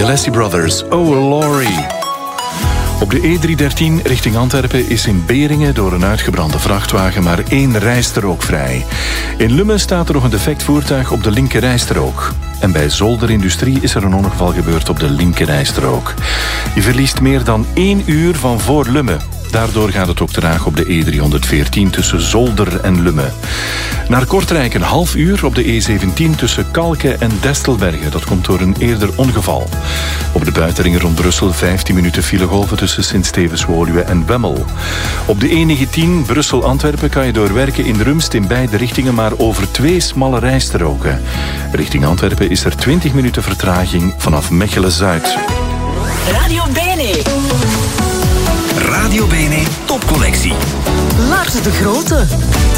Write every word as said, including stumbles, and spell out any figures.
Alessi Brothers, Oh Laurie. Op de E driehonderddertien richting Antwerpen is in Beringen door een uitgebrande vrachtwagen maar één rijstrook vrij. In Lummen staat er nog een defect voertuig op de linker rijstrook. En bij Zolder Industrie is er een ongeval gebeurd op de linker rijstrook. Je verliest meer dan één uur van voor Lummen. Daardoor gaat het ook traag op de E driehonderdveertien tussen Zolder en Lummen. Naar Kortrijk een half uur op de E zeventien tussen Kalken en Destelbergen. Dat komt door een eerder ongeval. Op de buitenring rond Brussel vijftien minuten filegolven tussen Sint-Stevens-Woluwe en Wemmel. Op de E negentien Brussel-Antwerpen kan je doorwerken in Rumst in beide richtingen, maar over twee smalle rijstroken. Richting Antwerpen is er twintig minuten vertraging vanaf Mechelen-Zuid. Radio Bene. Radio Bene Topcollectie. Lars de Grote.